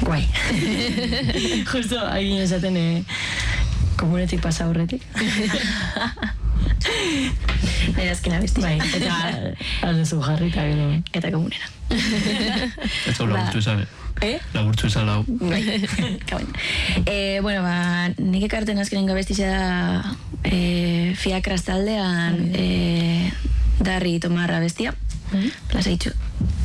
Guai. Justo, hain esaten, komunetik pasa horretik. Nire azkena besti. Bai, eta aldezu jarri eta gero. Eta komunera. Ez hau laburtzu esan, laburtzu esan lau. Bai, kauen. Bueno, nik ekarten azkenen gabestizia da Fiakras taldean Darri Tomarra bestia. Plazaitxu.